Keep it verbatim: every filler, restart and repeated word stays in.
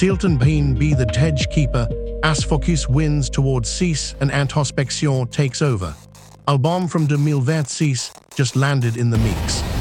Silton Bean be the Tej keeper, as focus wins towards six and Introspection takes over. Album from deux mille vingt-six just landed in the mix.